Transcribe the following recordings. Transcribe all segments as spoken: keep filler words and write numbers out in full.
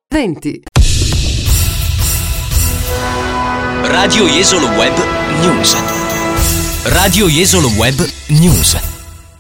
venti. Radio Jesolo Web News. Radio Jesolo Web News.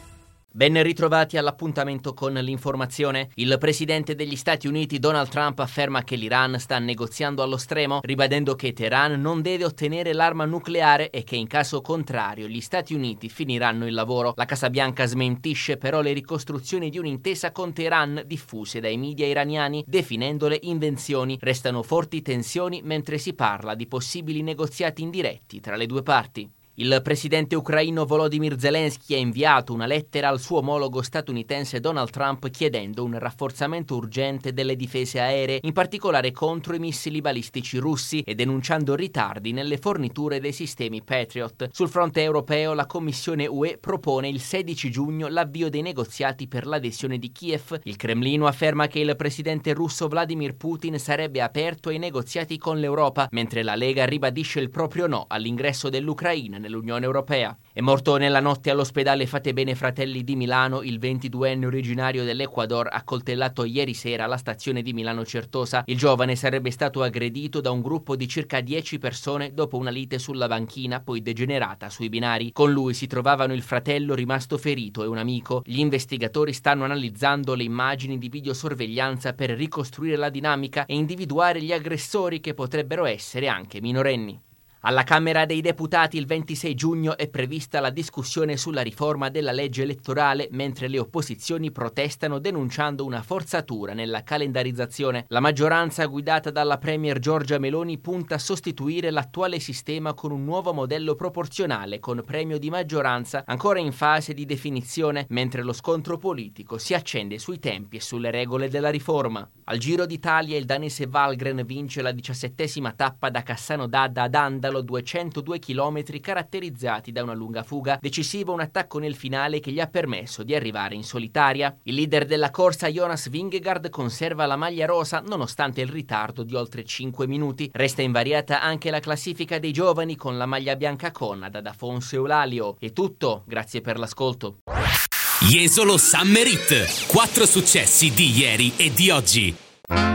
Ben ritrovati all'appuntamento con l'informazione. Il presidente degli Stati Uniti Donald Trump afferma che l'Iran sta negoziando allo stremo, ribadendo che Teheran non deve ottenere l'arma nucleare e che in caso contrario gli Stati Uniti finiranno il lavoro. La Casa Bianca smentisce però le ricostruzioni di un'intesa con Teheran diffuse dai media iraniani, definendole invenzioni. Restano forti tensioni mentre si parla di possibili negoziati indiretti tra le due parti. Il presidente ucraino Volodymyr Zelensky ha inviato una lettera al suo omologo statunitense Donald Trump chiedendo un rafforzamento urgente delle difese aeree, in particolare contro i missili balistici russi, e denunciando ritardi nelle forniture dei sistemi Patriot. Sul fronte europeo, la Commissione U E propone il sedici giugno l'avvio dei negoziati per l'adesione di Kiev. Il Cremlino afferma che il presidente russo Vladimir Putin sarebbe aperto ai negoziati con l'Europa, mentre la Lega ribadisce il proprio no all'ingresso dell'Ucraina nell'Unione Europea. È morto nella notte all'ospedale Fatebenè Fratelli di Milano il ventiduenne originario dell'Ecuador, accoltellato ieri sera alla stazione di Milano Certosa. Il giovane sarebbe stato aggredito da un gruppo di circa dieci persone dopo una lite sulla banchina, poi degenerata sui binari. Con lui si trovavano il fratello rimasto ferito e un amico. Gli investigatori stanno analizzando le immagini di videosorveglianza per ricostruire la dinamica e individuare gli aggressori, che potrebbero essere anche minorenni. Alla Camera dei Deputati il ventisei giugno è prevista la discussione sulla riforma della legge elettorale, mentre le opposizioni protestano denunciando una forzatura nella calendarizzazione. La maggioranza guidata dalla premier Giorgia Meloni punta a sostituire l'attuale sistema con un nuovo modello proporzionale con premio di maggioranza ancora in fase di definizione, mentre lo scontro politico si accende sui tempi e sulle regole della riforma. Al Giro d'Italia il danese Valgren vince la diciassettesima tappa da Cassano d'Adda ad Andalo, duecentodue chilometri caratterizzati da una lunga fuga. Decisivo un attacco nel finale che gli ha permesso di arrivare in solitaria. Il leader della corsa Jonas Vingegaard conserva la maglia rosa nonostante il ritardo di oltre cinque minuti. Resta invariata anche la classifica dei giovani con la maglia bianca Conad, da Afonso Eulalio. È tutto, grazie per l'ascolto. Jesolo Summer Hit. Quattro successi di ieri e di oggi.